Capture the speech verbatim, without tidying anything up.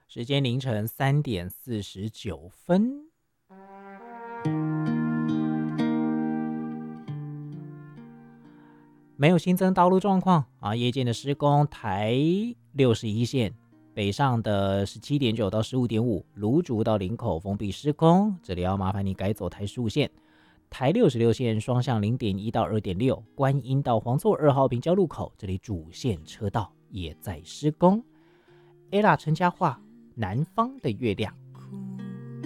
时间凌晨三点四十九分。没有新增道路状况啊，夜间的施工，台六十一线北上的十七点九到十五点五，芦竹到林口封闭施工，这里要麻烦你改走台十五线。台六十六线双向零点一到二点六，观音到黄厝二号平交路口，这里主线车道也在施工。A 啦陈嘉桦南方的月亮。